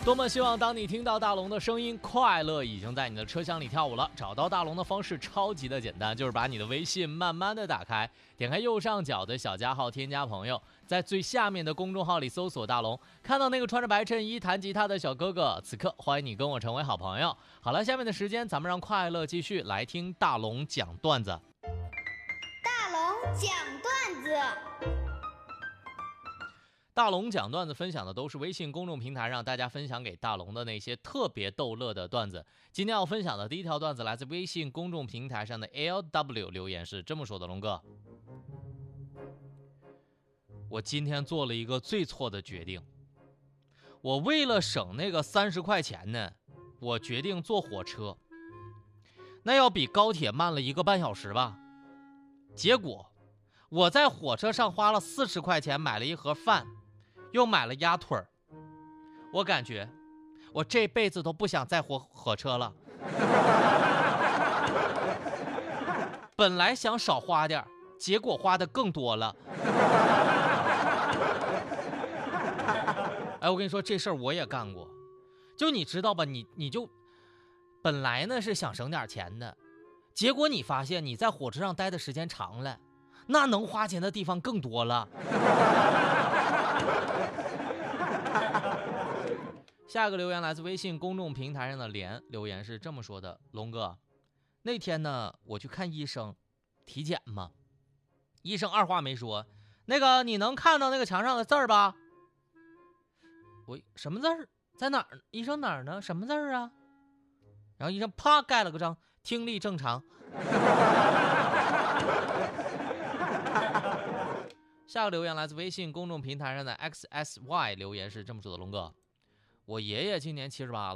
多么希望当你听到大龙的声音，快乐已经在你的车厢里跳舞了。找到大龙的方式超级的简单，就是把你的微信慢慢的打开，点开右上角的小加号，添加朋友，在最下面的公众号里搜索大龙，看到那个穿着白衬衣弹吉他的小哥哥，此刻欢迎你跟我成为好朋友。好了，下面的时间咱们让快乐继续来听大龙讲段子。 大龙讲段子。 大龙讲段子分享的都是微信公众平台让大家分享给大龙的那些特别逗乐的段子。今天要分享的第一条段子来自微信公众平台上的 LW 留言是这么说的：龙哥，我今天做了一个最错的决定，我为了省那个30块钱呢，我决定坐火车，那要比高铁慢了1个半小时吧。结果我在火车上花了40块钱买了一盒饭，又买了鸭腿儿，我感觉我这辈子都不想再坐火车了。本来想少花点，结果花的更多了。哎，我跟你说这事儿我也干过，就你知道吧，你就本来呢是想省点钱的，结果你发现你在火车上待的时间长了，那能花钱的地方更多了。下个留言来自微信公众平台上的连，留言是这么说的：龙哥，那天呢我去看医生，体检嘛，医生二话没说，那个你能看到那个墙上的字儿吧？我什么字儿？在哪儿？医生哪儿呢？什么字儿啊？然后医生啪盖了个章，听力正常。下个留言来自微信公众平台上的 XSY， 留言是这么说的：龙哥，我爷爷今年78了，